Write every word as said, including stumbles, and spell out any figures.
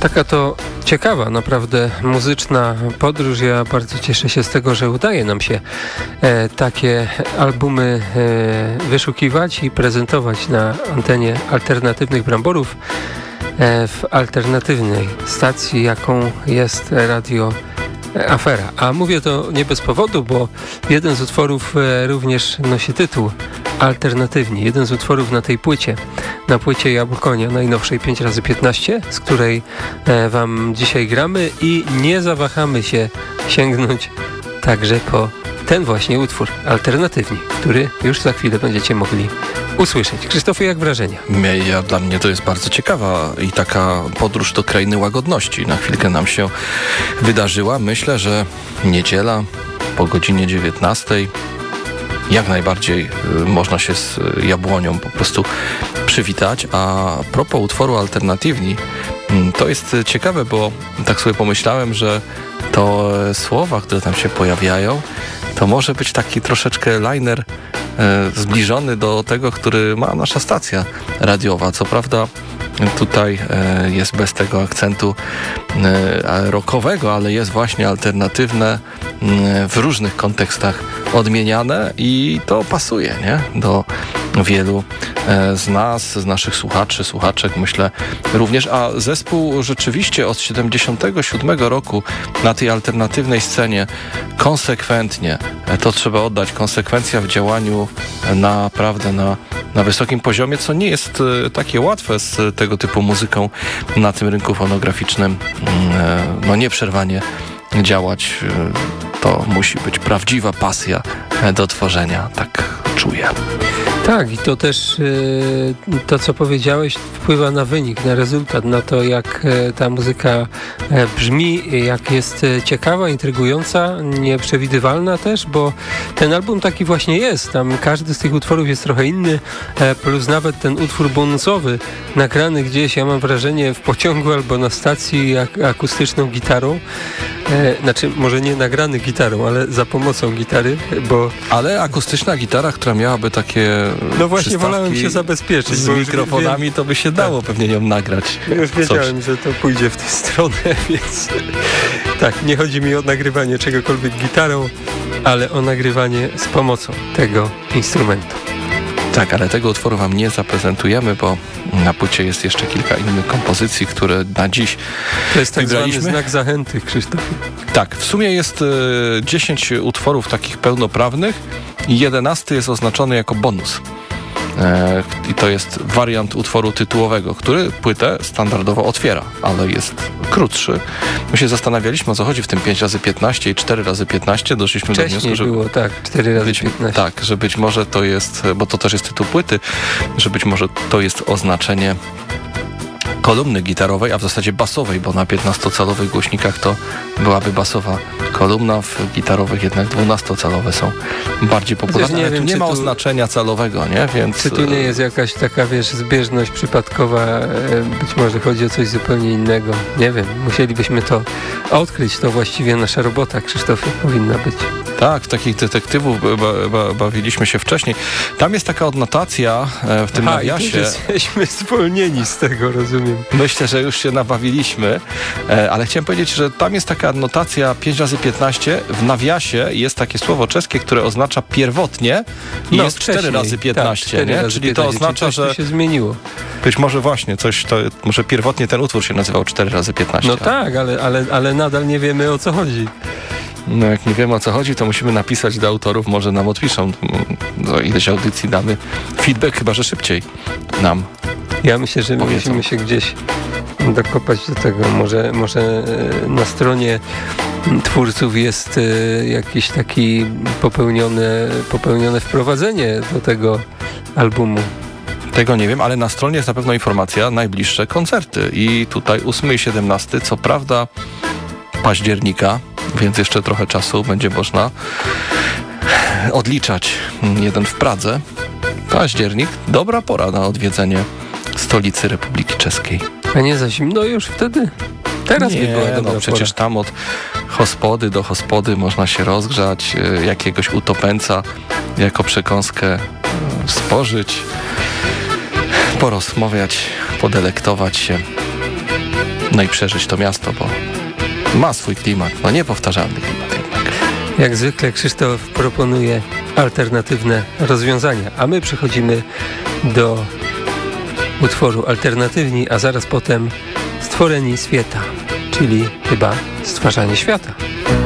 Taka to ciekawa naprawdę muzyczna podróż. Ja bardzo cieszę się z tego, że udaje nam się e, takie albumy e, wyszukiwać i prezentować na antenie alternatywnych Bramborów e, w alternatywnej stacji, jaką jest Radio Afera. A mówię to nie bez powodu, bo jeden z utworów e, również nosi tytuł Alternatywni. Jeden z utworów na tej płycie, na płycie Jabłkonia, najnowszej pięć razy piętnaście, z której e, wam dzisiaj gramy i nie zawahamy się sięgnąć także po ten właśnie utwór Alternatywni, który już za chwilę będziecie mogli usłyszeć. Krzysztofie, jak wrażenia? Ja, dla mnie to jest bardzo ciekawa i taka podróż do krainy łagodności. Na chwilkę nam się wydarzyła. Myślę, że niedziela po godzinie dziewiętnastej jak najbardziej y, można się z y, Jabłonią po prostu przywitać. A propos utworu Alternatywni, y, to jest y, ciekawe, bo tak sobie pomyślałem, że to y, słowa, które tam się pojawiają, to może być taki troszeczkę liner y, zbliżony do tego, który ma nasza stacja radiowa. Co prawda tutaj y, jest bez tego akcentu y, rockowego, ale jest właśnie alternatywne y, w różnych kontekstach odmieniane i to pasuje, nie? Do wielu e, z nas, z naszych słuchaczy, słuchaczek, myślę również, a zespół rzeczywiście od siedemdziesiątego siódmego roku na tej alternatywnej scenie konsekwentnie, e, to trzeba oddać, konsekwencja w działaniu e, naprawdę na, na wysokim poziomie, co nie jest e, takie łatwe z tego typu muzyką na tym rynku fonograficznym, e, no nieprzerwanie działać. E, to musi być prawdziwa pasja do tworzenia, tak czuję. Tak, i to też y, to, co powiedziałeś, wpływa na wynik, na rezultat, na to, jak y, ta muzyka y, brzmi, jak jest y, ciekawa, intrygująca, nieprzewidywalna też, bo ten album taki właśnie jest. Tam każdy z tych utworów jest trochę inny, y, plus nawet ten utwór bonusowy, nagrany gdzieś, ja mam wrażenie, w pociągu albo na stacji ak akustyczną gitarą. Y, znaczy, może nie nagrany gitarą, ale za pomocą gitary, bo... Ale akustyczna gitara, która miałaby takie... No właśnie wolałem się zabezpieczyć. Z mikrofonami wiem, to by się dało tak. pewnie nią nagrać. Już wiedziałem, coś. że to pójdzie w tę stronę, więc tak, nie chodzi mi o nagrywanie czegokolwiek gitarą, ale o nagrywanie z pomocą tego instrumentu. Tak, ale tego utworu wam nie zaprezentujemy, bo na płycie jest jeszcze kilka innych kompozycji, które na dziś To jest tak zwany znak zachęty, Krzysztof. Tak, w sumie jest y, dziesięć utworów takich pełnoprawnych i jedenasty jest oznaczony jako bonus. E, I to jest wariant utworu tytułowego, który płytę standardowo otwiera, ale jest krótszy. My się zastanawialiśmy, o co chodzi w tym pięć razy piętnaście i cztery razy piętnaście. Doszliśmy Wcześniej do wniosku, że było tak, cztery razy piętnaście. Tak, że być może to jest, bo to też jest tytuł płyty, że być może to jest oznaczenie kolumny gitarowej, a w zasadzie basowej, bo na piętnastocalowych głośnikach to byłaby basowa kolumna, w gitarowych jednak dwunastocalowe są bardziej popularne, nie ale wiem, tu nie ma tu, oznaczenia calowego, nie? Więc... Czy tu nie jest jakaś taka, wiesz, zbieżność przypadkowa, być może chodzi o coś zupełnie innego, nie wiem, musielibyśmy to odkryć, to właściwie nasza robota, Krzysztofie, powinna być. Tak, w takich detektywów ba, ba, bawiliśmy się wcześniej. Tam jest taka odnotacja w tym Aha, nawiasie. I jesteśmy zwolnieni z tego, rozumiem. Myślę, że już się nabawiliśmy, ale chciałem powiedzieć, że tam jest taka adnotacja pięć razy piętnaście, w nawiasie jest takie słowo czeskie, które oznacza pierwotnie i no, jest cztery razy piętnaście, tak, cztery nie? Razy Czyli piętnaście, to oznacza, czyli że się zmieniło. Być może właśnie coś, to może pierwotnie ten utwór się nazywał cztery razy piętnaście. No tak, ale, ale, ale nadal nie wiemy, o co chodzi. No jak nie wiemy, o co chodzi, to musimy napisać do autorów, może nam odpiszą, do ileś audycji damy feedback, chyba że szybciej nam Ja myślę, że my musimy się gdzieś dokopać do tego. Może, może na stronie twórców jest jakieś taki popełnione, popełnione wprowadzenie do tego albumu. Tego nie wiem, ale na stronie jest na pewno informacja najbliższe koncerty i tutaj ósmy i siedemnasty, co prawda października, więc jeszcze trochę czasu będzie można odliczać. Jeden w Pradze. Październik, dobra pora na odwiedzenie stolicy Republiki Czeskiej. A nie za zimno już wtedy? Teraz nie, by była dobra no przecież pora. Tam od hospody do hospody można się rozgrzać, jakiegoś utopęca jako przekąskę spożyć, porozmawiać, podelektować się. no i przeżyć to miasto, bo ma swój klimat, no niepowtarzalny klimat jednak. Jak zwykle Krzysztof proponuje alternatywne rozwiązania, a my przechodzimy do utworu Alternatywni, a zaraz potem Stworzenie świata, czyli chyba stwarzanie świata.